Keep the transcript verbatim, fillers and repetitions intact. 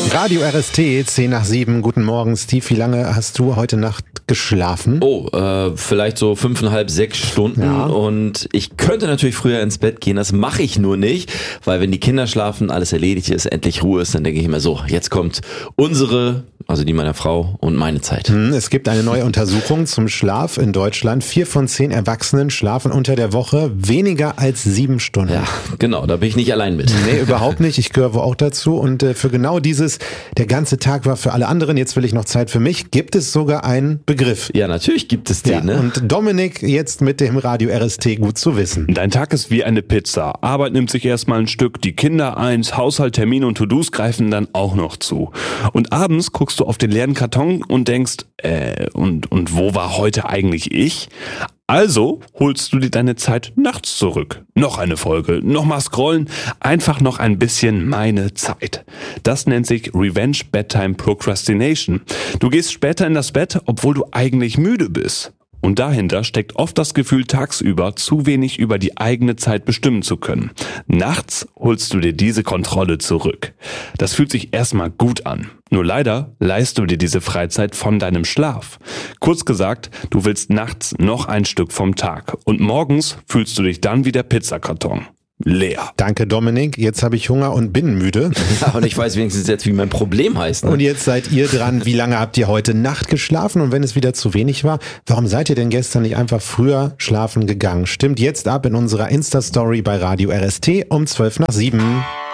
Radio R S T, zehn nach sieben. Guten Morgen, Steve. Wie lange hast du heute Nacht geschlafen? Oh, äh, vielleicht so fünfeinhalb, sechs Stunden. Ja. Und ich könnte natürlich früher ins Bett gehen. Das mache ich nur nicht, weil wenn die Kinder schlafen, alles erledigt ist, endlich Ruhe ist, dann denke ich immer so, jetzt kommt unsere, also die meiner Frau und meine Zeit. Es gibt eine neue Untersuchung zum Schlaf in Deutschland. Vier von zehn Erwachsenen schlafen unter der Woche weniger als sieben Stunden. Ja, genau, da bin ich nicht allein mit. Nee, überhaupt nicht. Ich gehöre wohl auch dazu. Und äh, für genau dieses, der ganze Tag war für alle anderen, jetzt will ich noch Zeit für mich, gibt es sogar einen Begriff. Ja, natürlich gibt es den, Ja, ne? und Dominik jetzt mit dem Radio R S T gut zu wissen. Dein Tag ist wie eine Pizza. Arbeit nimmt sich erstmal ein Stück, die Kinder eins, Haushalt, Termine und To-Dos greifen dann auch noch zu. Und abends guckst du auf den leeren Karton und denkst, äh, und, und wo war heute eigentlich ich? Also holst du dir deine Zeit nachts zurück. Noch eine Folge, noch mal scrollen, einfach noch ein bisschen meine Zeit. Das nennt sich Revenge Bedtime Procrastination. Du gehst später in das Bett, obwohl du eigentlich müde bist. Und dahinter steckt oft das Gefühl, tagsüber zu wenig über die eigene Zeit bestimmen zu können. Nachts holst du dir diese Kontrolle zurück. Das fühlt sich erstmal gut an. Nur leider leihst du dir diese Freizeit von deinem Schlaf. Kurz gesagt, du willst nachts noch ein Stück vom Tag. Und morgens fühlst du dich dann wie der Pizzakarton. Leer. Danke, Dominik. Jetzt habe ich Hunger und bin müde. Ja, und ich weiß wenigstens jetzt, wie mein Problem heißt. Ne? Und jetzt seid ihr dran. Wie lange habt ihr heute Nacht geschlafen? Und wenn es wieder zu wenig war, warum seid ihr denn gestern nicht einfach früher schlafen gegangen? Stimmt jetzt ab in unserer Insta-Story bei Radio R S T um zwölf nach sieben.